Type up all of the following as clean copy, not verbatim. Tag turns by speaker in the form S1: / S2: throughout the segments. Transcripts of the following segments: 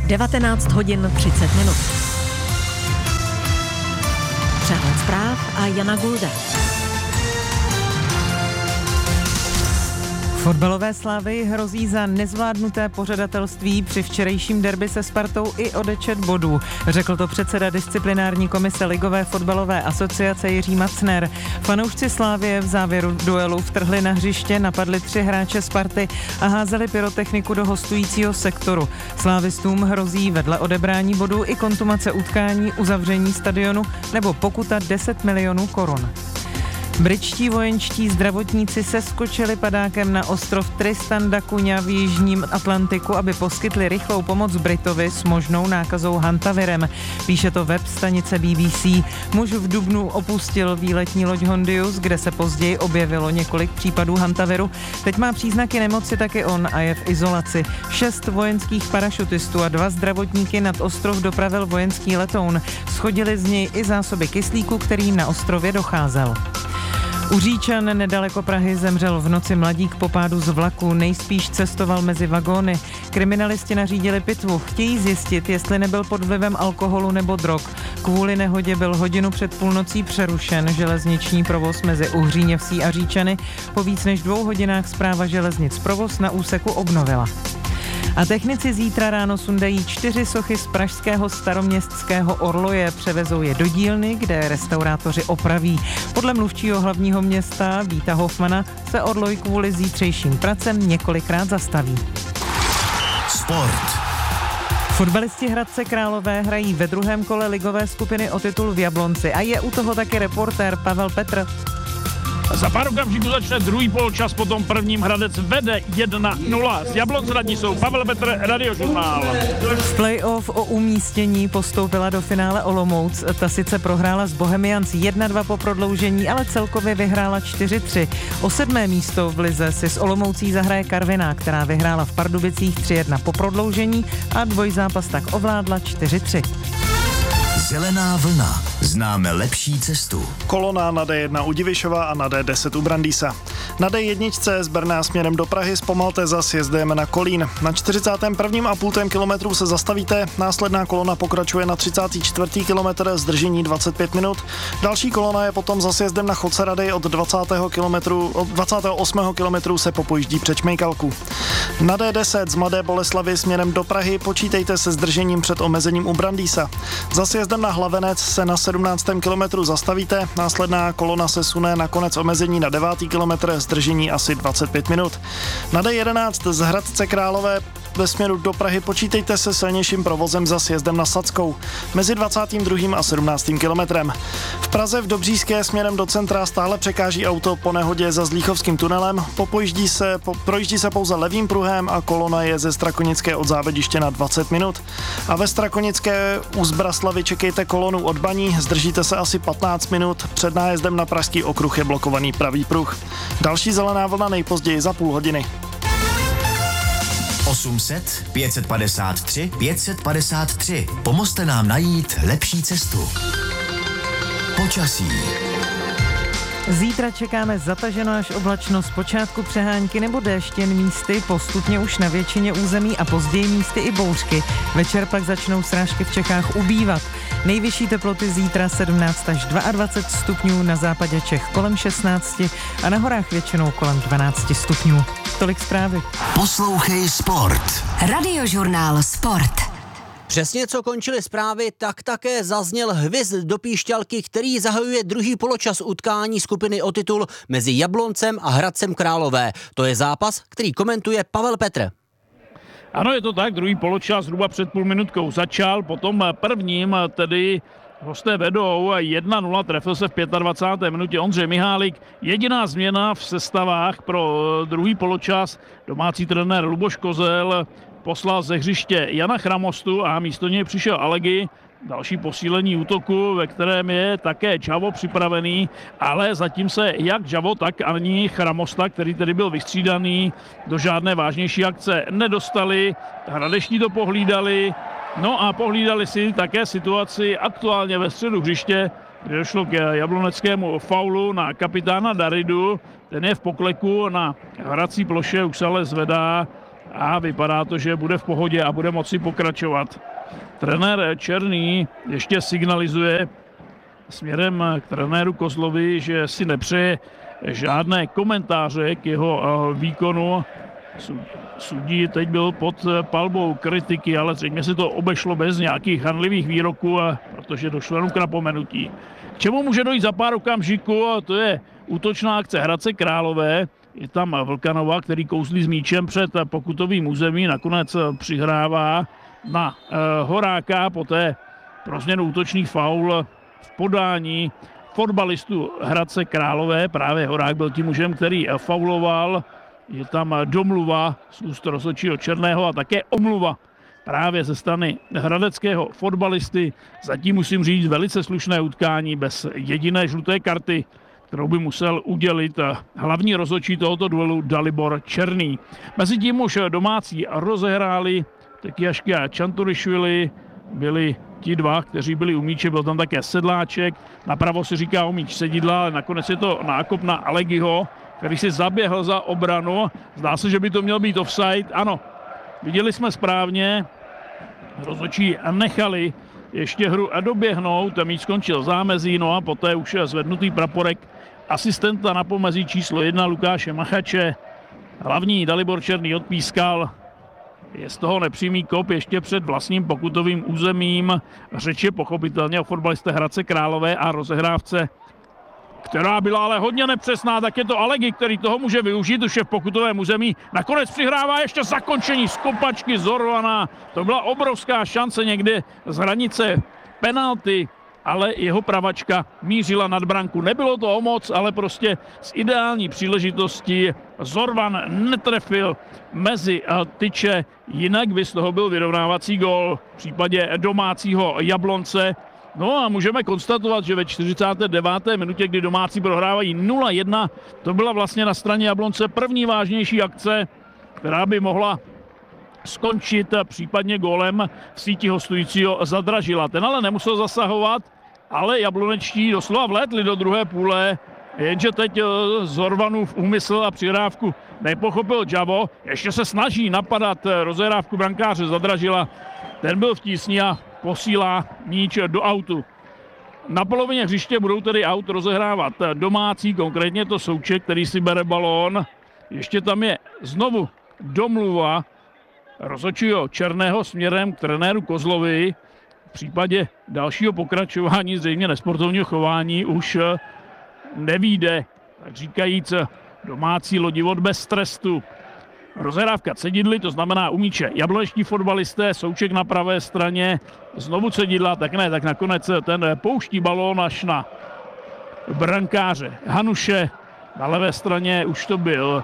S1: 19 hodin 30 minut. Přehled zpráv a Jana Gulda.
S2: Fotbalové Slavii hrozí za nezvládnuté pořadatelství při včerejším derby se Spartou i odečet bodů. Řekl to předseda disciplinární komise Ligové fotbalové asociace Jiří Macner. Fanoušci Slavie v závěru duelu vtrhli na hřiště, napadli 3 hráče Sparty a házeli pyrotechniku do hostujícího sektoru. Slávistům hrozí vedle odebrání bodů i kontumace utkání, uzavření stadionu nebo pokuta 10 milionů korun. Britští vojenští zdravotníci seskočili padákem na ostrov Tristan da Cunha v jižním Atlantiku, aby poskytli rychlou pomoc Britovi s možnou nákazou hantavirem. Píše to web stanice BBC. Muž v dubnu opustil výletní loď Hondius, kde se později objevilo několik případů hantaviru. Teď má příznaky nemoci taky on a je v izolaci. 6 vojenských parašutistů a 2 zdravotníky nad ostrov dopravil vojenský letoun. Shodili z něj i zásoby kyslíku, kterým na ostrově docházel. U Říčan nedaleko Prahy zemřel v noci mladík po pádu z vlaku, nejspíš cestoval mezi vagóny. Kriminalisti nařídili pitvu, chtějí zjistit, jestli nebyl pod vlivem alkoholu nebo drog. Kvůli nehodě byl hodinu před půlnocí přerušen železniční provoz mezi Uhříněvsí a Říčany. Po víc než 2 hodinách Správa železnic provoz na úseku obnovila. A technici zítra ráno sundají 4 sochy z pražského staroměstského orloje. Převezou je do dílny, kde restaurátoři opraví. Podle mluvčího hlavního města Víta Hofmana se orloj kvůli zítřejším pracem několikrát zastaví.
S3: Sport.
S2: Fotbalisti Hradce Králové hrají ve 2. kole ligové skupiny o titul v Jablonci a je u toho taky reportér Pavel Petr.
S4: Za pár okamžiků začne druhý poločas, potom prvním Hradec vede 1-0. Z Jablonce nad ní jsou Pavel Petr, Radiožurnál.
S2: V play-off o umístění postoupila do finále Olomouc. Ta sice prohrála s Bohemians 1-2 po prodloužení, ale celkově vyhrála 4-3. O 7. místo v lize si s Olomoucí zahraje Karviná, která vyhrála v Pardubicích 3-1 po prodloužení a dvojzápas tak ovládla 4-3.
S3: Zelená vlna. Známe lepší cestu.
S5: Kolona na D1 u Divišova a na D10 u Brandýsa. Na D1 z Brna směrem do Prahy zpomalte za sjezdem na Kolín. Na 41,5 kilometru se zastavíte, následná kolona pokračuje na 34. kilometr, zdržení 25 minut. Další kolona je potom za sjezdem na Chodce od 28. kilometru se popojíždí před Šmejkalku. Na D10 z Mladé Boleslavi směrem do Prahy počítejte se zdržením před omezením u Brandýsa. Za sjezdem na Hlavenec se na 17. kilometru zastavíte, následná kolona se sune na konec omezení na 9. kilometr, zdržení asi 25 minut. Na D11 z Hradce Králové ve směru do Prahy počítejte se silnějším provozem za sjezdem na Sadskou mezi 22. a 17. kilometrem. V Praze v Dobříšské směrem do centra stále překáží auto po nehodě za Zlíchovským tunelem, projíždí se pouze levým pruhem a kolona je ze Strakonické od Závědiště na 20 minut. A ve Strakonické u Zbraslavy čekejte kolonu od Baní, zdržíte se asi 15 minut, před nájezdem na Pražský okruh je blokovaný pravý pruh. Další zelená vlna nejpozději za půl hodiny.
S3: 800 553 553. Pomozte nám najít lepší cestu. Počasí.
S2: Zítra čekáme zataženo až oblačno, zpočátku přehánky nebo déšť, jen místy, postupně už na většině území a později místy i bouřky. Večer pak začnou srážky v Čechách ubývat. Nejvyšší teploty zítra 17 až 22 stupňů, na západě Čech kolem 16 a na horách většinou kolem 12 stupňů. Tolik zprávy.
S3: Poslouchej Sport.
S1: Radiožurnál Sport.
S6: Přesně co končily zprávy, tak také zazněl hvizd do píšťalky, který zahajuje druhý poločas utkání skupiny o titul mezi Jabloncem a Hradcem Králové. To je zápas, který komentuje Pavel Petr.
S4: Ano, je to tak, druhý poločas zhruba před půl minutkou začal, potom prvním tedy hosté vedou 1-0, trefil se v 25. minutě Ondřej Mihálik. Jediná změna v sestavách pro druhý poločas, domácí trenér Luboš Kozel poslal ze hřiště Jana Chramostu a místo něj přišel Alegy. Další posílení útoku, ve kterém je také Čavo připravený, ale zatím se jak Čavo, tak ani Chramosta, který tedy byl vystřídaný, do žádné vážnější akce nedostali. Hradečtí to pohlídali, no a pohlídali si také situaci aktuálně ve středu hřiště, kde došlo k jabloneckému faulu na kapitána Daridu. Ten je v pokleku na hrací ploše, už se ale zvedá a vypadá to, že bude v pohodě a bude moci pokračovat. Trenér Černý ještě signalizuje směrem k trenéru Kozlovi, že si nepřeje žádné komentáře k jeho výkonu. Sudí teď byl pod palbou kritiky, ale zřejmě se to obešlo bez nějakých hanlivých výroků, protože došlo jenom k napomenutí. K čemu může dojít za pár okamžiků, to je útočná akce Hradce Králové. Je tam Vlkanova, který kouzlí s míčem před pokutovým území, nakonec přihrává na Horáka, poté pro změnu útočný faul v podání fotbalistu Hradce Králové. Právě Horák byl tím mužem, který fauloval. Je tam domluva z úst rozhodčího Černého a také omluva právě ze strany hradeckého fotbalisty. Zatím musím říct velice slušné utkání bez jediné žluté karty, kterou by musel udělit hlavní rozhodčí tohoto duelu Dalibor Černý. Mezitím už domácí rozehráli Tekiašky a Čanturišvili, byli ti dva, kteří byli u míče, byl tam také Sedláček, napravo se říká o míč Sedidla, ale nakonec je to nákop na Alegiho, který si zaběhl za obranu. Zdá se, že by to měl být offside. Ano, viděli jsme správně. Rozhodčí nechali ještě hru doběhnout. Míč skončil zámezí, no a poté už zvednutý praporek asistenta na pomezí číslo 1 Lukáše Machače. Hlavní Dalibor Černý odpískal. Je z toho nepřímý kop ještě před vlastním pokutovým územím. Řeč je pochopitelně o fotbaliste Hradce Králové a rozehrávce, která byla ale hodně nepřesná, tak je to Alegi, který toho může využít, už je v pokutovém území. Nakonec přihrává ještě zakončení z kopačky Zorvana. To byla obrovská šance někde z hranice penalty, ale jeho pravačka mířila nad branku. Nebylo to o moc, ale prostě z ideální příležitosti Zorvan netrefil mezi tyče, jinak by z toho byl vyrovnávací gól v případě domácího Jablonce. No a můžeme konstatovat, že ve 49. minutě, kdy domácí prohrávají 0-1, to byla vlastně na straně Jablonce první vážnější akce, která by mohla skončit případně gólem v síti hostujícího Zadražila. Ten ale nemusel zasahovat, ale jablonečtí doslova vlétli do druhé půle, jenže teď Zorvanův úmysl a přihrávku nepochopil Javo. Ještě se snaží napadat rozehrávku brankáře Zadražila. Ten byl v tísni a posílá míč do autu. Na polovině hřiště budou tedy aut rozehrávat domácí, konkrétně to Souček, který si bere balón. Ještě tam je znovu domluva rozhodčího Černého směrem k trenéru Kozlovi. V případě dalšího pokračování zřejmě nesportovního chování už nevyjde, tak říkajíc domácí lodivod bez trestu. Rozehrávka Cedidly, to znamená u míče jablonečtí fotbalisté, Souček na pravé straně, znovu Cedidla, tak ne, tak nakonec ten pouští balón až na brankáře Hanuše. Na levé straně už to byl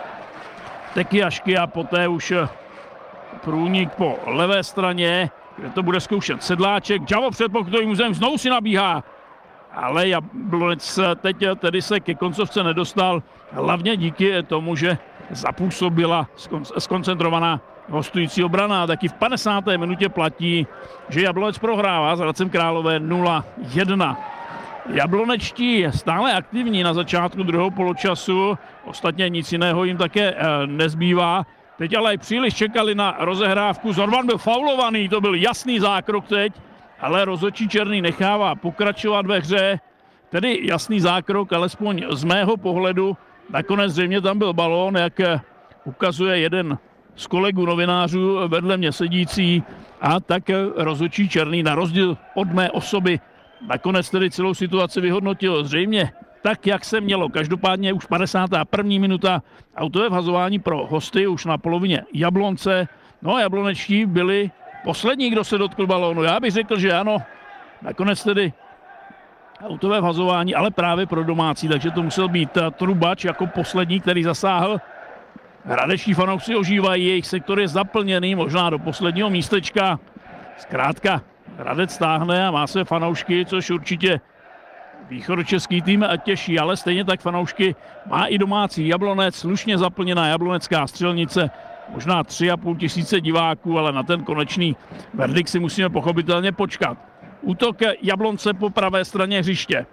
S4: Tekiašky a poté už průnik po levé straně, kde to bude zkoušet Sedláček. Javo před pokutovým územím znovu si nabíhá, ale Jablonec teď tedy se ke koncovce nedostal, hlavně díky tomu, že zapůsobila skoncentrovaná hostující obrana. Taky v 50. minutě platí, že Jablonec prohrává s Hradcem Králové 0-1. Jablonečtí stále aktivní na začátku druhého poločasu, ostatně nic jiného jim také nezbývá. Teď ale příliš čekali na rozehrávku. Zorvan byl faulovaný, to byl jasný zákrok teď, ale rozhodčí Černý nechává pokračovat ve hře. Tedy jasný zákrok, alespoň z mého pohledu. Nakonec zřejmě tam byl balón, jak ukazuje jeden z kolegů novinářů vedle mě sedící, a tak rozhodčí Černý na rozdíl od mé osoby nakonec tedy celou situaci vyhodnotil zřejmě tak, jak se mělo. Každopádně už 51. minuta, autové vhazování pro hosty už na polovině Jablonce. No a jablonečtí byli poslední, kdo se dotkl balónu. Já bych řekl, že ano, nakonec tedy autové vhazování, ale právě pro domácí, takže to musel být Trubač jako poslední, který zasáhl. Hradeční fanoušci ožívají, jejich sektor je zaplněný, možná do posledního místečka. Zkrátka, Hradec stáhne a má své fanoušky, což určitě východočeský tým těší, ale stejně tak fanoušky má i domácí Jablonec, slušně zaplněná jablonecká střelnice, možná 3,5 tisíce diváků, ale na ten konečný verdikt si musíme pochopitelně počkat. Útok Jablonce po pravé straně hřiště.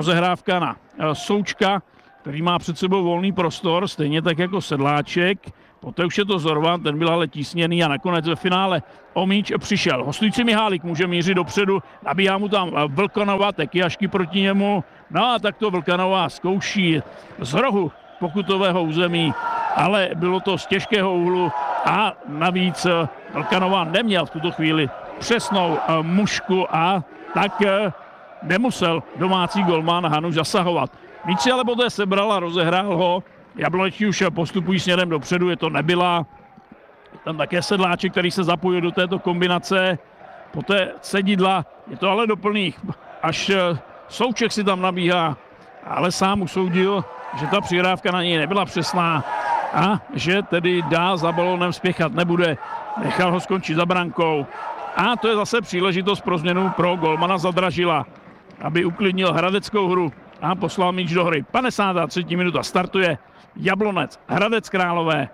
S4: Rozehrávka na Součka, který má před sebou volný prostor, stejně tak jako Sedláček. Poté už je to Zorvan, ten byl ale tísněný a nakonec ve finále o míč přišel. Hostující Mihálík může mířit dopředu, nabíhá mu tam Vlkanova, Tekyášky proti němu. No a tak to Vlkanová zkouší z rohu pokutového území, ale bylo to z těžkého úhlu a navíc Vlkanová neměl v tuto chvíli přesnou mušku a tak nemusel domácí golman Hanuš zasahovat. Míč si ale poté sebral a rozehrál ho. Jablonečtí už postupují směrem dopředu, je to Nebyla. Tam také Sedláček, který se zapojil do této kombinace. Poté Cedidla, je to ale do plných. Až Souček si tam nabíhá, ale sám usoudil, že ta přihrávka na něj nebyla přesná a že tedy dál za balónem spěchat nebude. Nechal ho skončit za brankou. A to je zase příležitost pro změnu pro golmana Zadražila, aby uklidnil hradeckou hru a poslal míč do hry. 53. minuta startuje Jablonec, Hradec Králové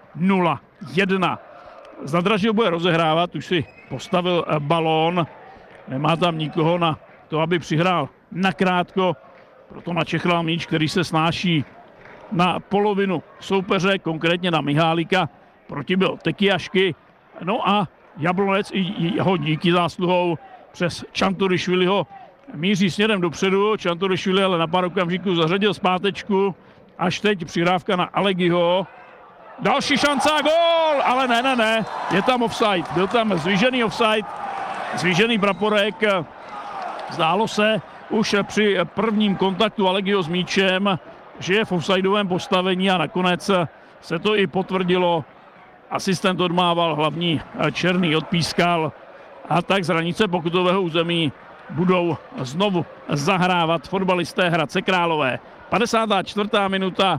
S4: 0-1. Zadražil bude rozehrávat, už si postavil balón, nemá tam nikoho na to, aby přihrál nakrátko, proto načechlal míč, který se snáší na polovinu soupeře, konkrétně na Mihálika, proti byl Tekyášky, no a Jablonec i jeho díky zásluhou přes Čanturišviliho míří směrem dopředu, Čanturišvili ale na pár okamžiků zařadil zpátečku, až teď přihrávka na Alegiho. Další šance a gól, ale ne, je tam offside, byl tam zvýšený offside, zvýšený praporek. Zdálo se už při prvním kontaktu Alegiho s míčem, že je v offsideovém postavení a nakonec se to i potvrdilo. Asistent odmával, hlavní černý odpískal a tak z hranice pokutového území budou znovu zahrávat fotbalisté Hradce Králové. 54. minuta,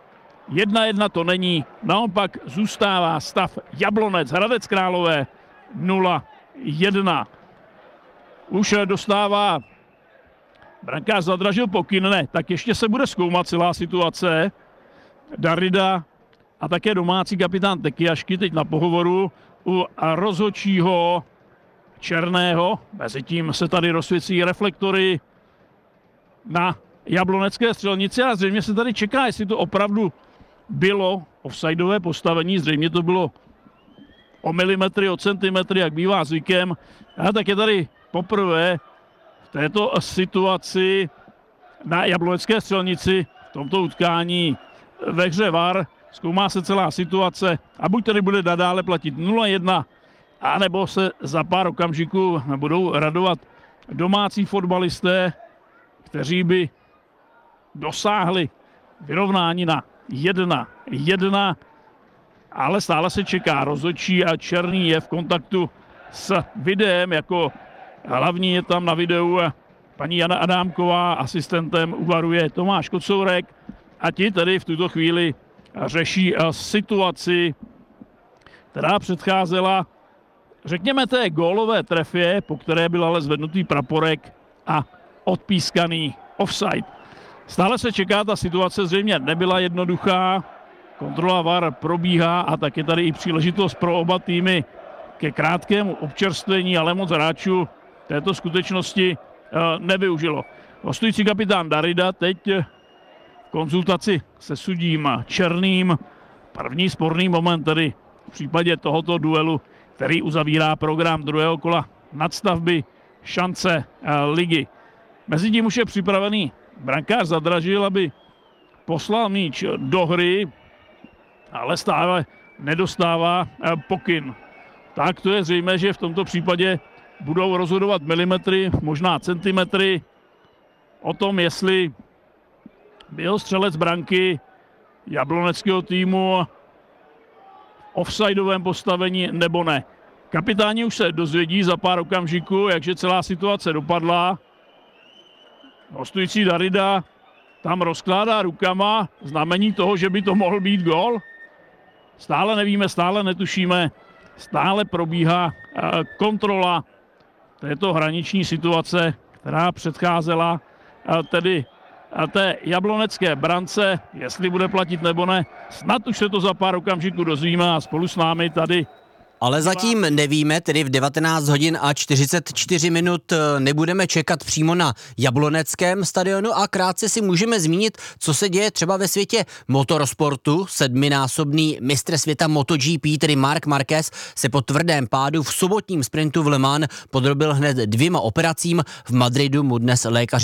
S4: 1-1 to není, naopak zůstává stav Jablonec, Hradec Králové 0-1. Už dostává brankář Zadražil pokyn, ne, tak ještě se bude zkoumat celá situace. Darida a také domácí kapitán Tekyášky teď na pohovoru u rozhodčího Černého. Mezitím se tady rozsvící reflektory na jablonecké střelnici a zřejmě se tady čeká, jestli to opravdu bylo offsideové postavení, zřejmě to bylo o milimetry, o centimetry, jak bývá zvykem. A tak je tady poprvé v této situaci na jablonecké střelnici v tomto utkání ve hře VAR. Zkoumá se celá situace a buď tady bude nadále platit 0-1, anebo se za pár okamžiků budou radovat domácí fotbalisté, kteří by dosáhli vyrovnání na 1-1, ale stále se čeká. Rozhodčí a Černý je v kontaktu s videem, jako hlavní je tam na videu paní Jana Adámková, asistentem uvaruje Tomáš Kocourek a ti tedy v tuto chvíli řeší situaci, která předcházela, řekněme, té gólové trefě, po které byl ale zvednutý praporek a odpískaný offside. Stále se čeká, ta situace zřejmě nebyla jednoduchá, kontrola VAR probíhá a tak je tady i příležitost pro oba týmy ke krátkému občerstvení, ale moc hráčů této skutečnosti nevyužilo. Hostující kapitán Darida teď v konzultaci se sudím Černým. První sporný moment tedy v případě tohoto duelu, který uzavírá program druhého kola nadstavby šance ligy. Mezitím už je připravený brankář Zadražil, aby poslal míč do hry, ale stále nedostává pokyn. Tak to je zřejmé, že v tomto případě budou rozhodovat milimetry, možná centimetry o tom, jestli byl střelec branky jabloneckého týmu v offsideovém postavení nebo ne. Kapitáni už se dozvědí za pár okamžiků, jakže celá situace dopadla. Hostující Darida tam rozkládá rukama, znamení toho, že by to mohl být gól. Stále nevíme, stále netušíme, stále probíhá kontrola této hraniční situace, která předcházela tedy té jablonecké brance, jestli bude platit nebo ne. Snad už se to za pár okamžiků dozvíme a spolu s námi tady
S6: Ale zatím nevíme, tedy v 19 hodin a 44 minut nebudeme čekat přímo na Jabloneckém stadionu a krátce si můžeme zmínit, co se děje třeba ve světě motorsportu. 7násobný mistr světa MotoGP, tedy Marc Marquez, se po tvrdém pádu v sobotním sprintu v Le Mans podrobil hned 2 operacím. V Madridu mu dnes lékaři